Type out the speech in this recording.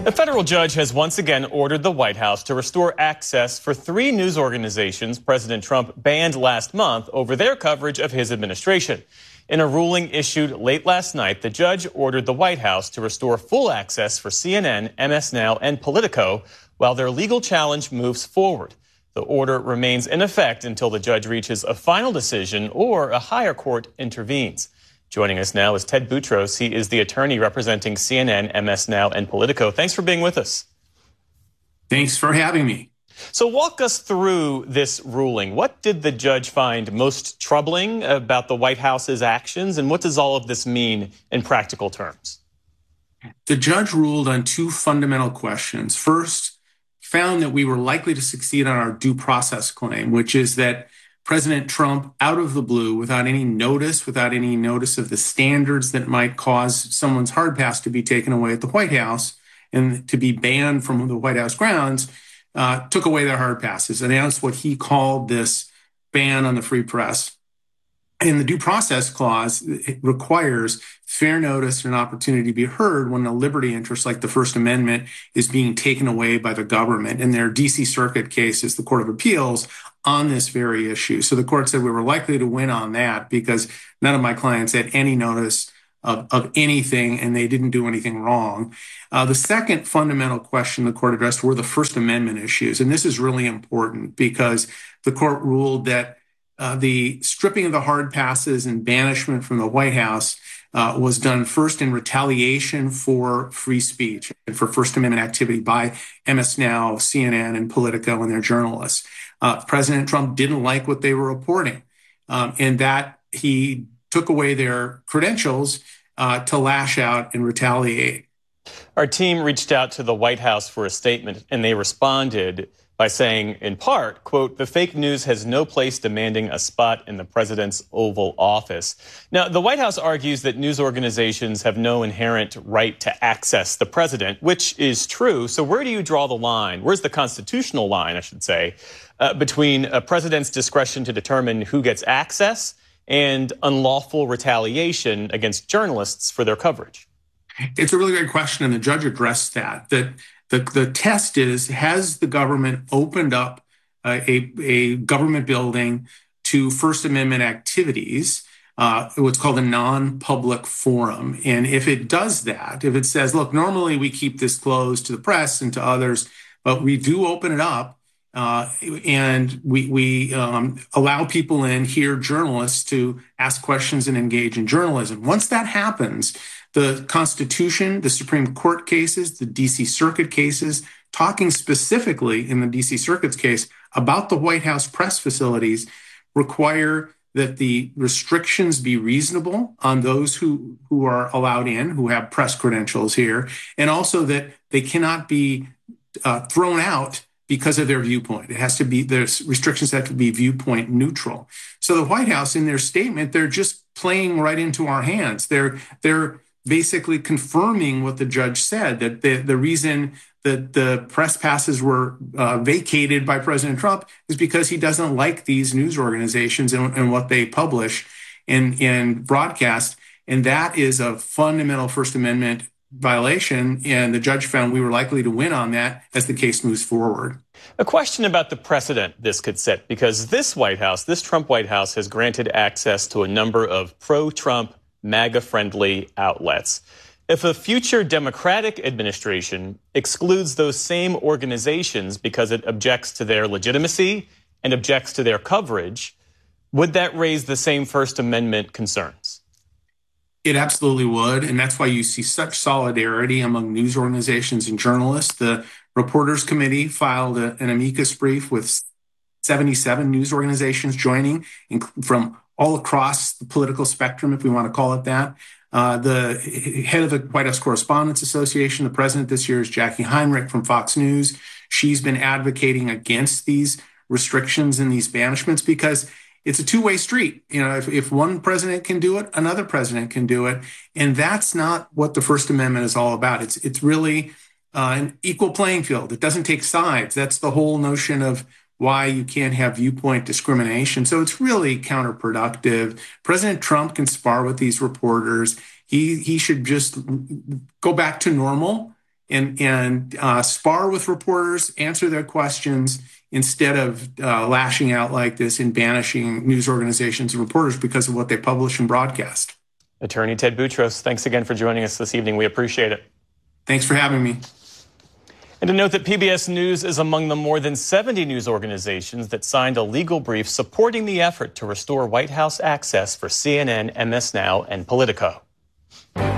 A federal judge has once again ordered the White House to restore access for three news organizations President Trump banned last month over their coverage of his administration. In a ruling issued late last night, the judge ordered the White House to restore full access for CNN, MS Now, and Politico while their legal challenge moves forward. The order remains in effect until the judge reaches a final decision or a higher court intervenes. Joining us now is Ted Boutros. He is the attorney representing CNN, MS Now, and Politico. Thanks for being with us. Thanks for having me. So walk us through this ruling. What did the judge find most troubling about the White House's actions, and what does all of this mean in practical terms? The judge ruled on two fundamental questions. First, found that we were likely to succeed on our due process claim, which is that President Trump, out of the blue, without any notice of the standards that might cause someone's hard pass to be taken away at the White House and to be banned from the White House grounds, took away their hard passes, announced what he called this ban on the free press. And the due process clause requires fair notice and an opportunity to be heard when a liberty interest like the First Amendment is being taken away by the government. In their D.C. Circuit cases, the Court of Appeals, on this very issue. So the court said we were likely to win on that because none of my clients had any notice of anything and they didn't do anything wrong. The second fundamental question the court addressed were the First Amendment issues. And this is really important because the court ruled that the stripping of the hard passes and banishment from the White House was done first in retaliation for free speech and for First Amendment activity by MS Now, CNN, and Politico and their journalists. President Trump didn't like what they were reporting, and that he took away their credentials to lash out and retaliate. Our team reached out to the White House for a statement, and they responded by saying, in part, quote, "The fake news has no place demanding a spot in the president's Oval Office." Now, the White House argues that news organizations have no inherent right to access the president, which is true. So where do you draw the line? Where's the constitutional line, I should say, between a president's discretion to determine who gets access and unlawful retaliation against journalists for their coverage? It's a really great question, and the judge addressed that the test is, has the government opened up a government building to First Amendment activities, what's called a non-public forum? And if it does that, if it says, look, normally we keep this closed to the press and to others, but we do open it up, and we allow people in here, journalists, to ask questions and engage in journalism. Once that happens, the Constitution, the Supreme Court cases, the D.C. Circuit cases, talking specifically in the D.C. Circuit's case about the White House press facilities, require that the restrictions be reasonable on those who are allowed in, who have press credentials here, and also that they cannot be thrown out because of their viewpoint. It has to be, there's restrictions that could be viewpoint neutral. So the White House, in their statement, they're just playing right into our hands. They're basically confirming what the judge said, that the reason that the press passes were vacated by President Trump is because he doesn't like these news organizations and what they publish and broadcast. And that is a fundamental First Amendment violation, and the judge found we were likely to win on that as the case moves forward. A question about the precedent this could set, because this White House, this Trump White House, has granted access to a number of pro-Trump, MAGA-friendly outlets. If a future Democratic administration excludes those same organizations because it objects to their legitimacy and objects to their coverage, would that raise the same First Amendment concerns? It absolutely would, and that's why you see such solidarity among news organizations and journalists. The Reporters Committee filed an amicus brief with 77 news organizations joining from all across the political spectrum, if we want to call it that. The head of the White House Correspondents Association, the president this year, is Jackie Heinrich from Fox News. She's been advocating against these restrictions and these banishments because it's a two-way street. You know, if one president can do it, another president can do it. And that's not what the First Amendment is all about. It's really an equal playing field. It doesn't take sides. That's the whole notion of why you can't have viewpoint discrimination. So it's really counterproductive. President Trump can spar with these reporters. He should just go back to normal and spar with reporters, answer their questions, instead of lashing out like this and banishing news organizations and reporters because of what they publish and broadcast. Attorney Ted Boutros, thanks again for joining us this evening. We appreciate it. Thanks for having me. And to note that PBS News is among the more than 70 news organizations that signed a legal brief supporting the effort to restore White House access for CNN, MS Now, and Politico.